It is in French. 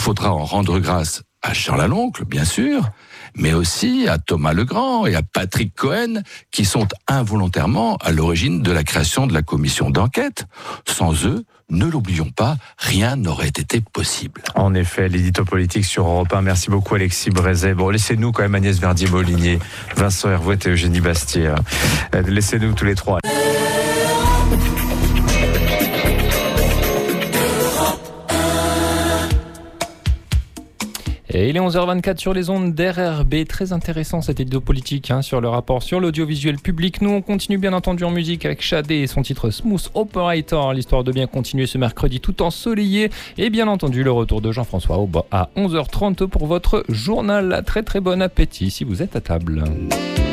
faudra en rendre grâce à Charles Laloncle, bien sûr, mais aussi à Thomas Legrand et à Patrick Cohen, qui sont involontairement à l'origine de la création de la commission d'enquête. Sans eux, ne l'oublions pas, rien n'aurait été possible. En effet, l'édito politique sur Europe 1. Merci beaucoup Alexis Brézet. Bon, laissez-nous quand même Agnès Verdier-Molinier, Vincent Hervouet et Eugénie Bastier. Laissez-nous tous les trois. Et il est 11h24 sur les ondes d'RRB. Très intéressant cette édito politique sur le rapport sur l'audiovisuel public. Nous, on continue bien entendu en musique avec Shadé et son titre Smooth Operator. L'histoire de bien continuer ce mercredi tout ensoleillé. Et bien entendu, le retour de Jean-François Aube à 11h30 pour votre journal. Très très bon appétit si vous êtes à table.